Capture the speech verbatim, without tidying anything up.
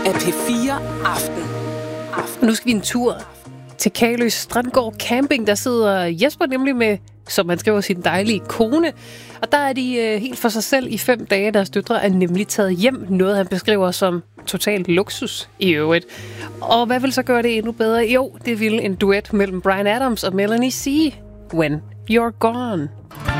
af P fire Aften. Nu skal vi en tur til Kaløs Strandgård Camping. Der sidder Jesper nemlig med, som han skriver, sin dejlige kone. Og der er de øh, helt for sig selv i fem dage. Deres døtre er nemlig taget hjem. Noget han beskriver som totalt luksus i øvrigt. Og hvad vil så gøre det endnu bedre? Jo, det vil en duet mellem Bryan Adams og Melanie C. When You're Gone.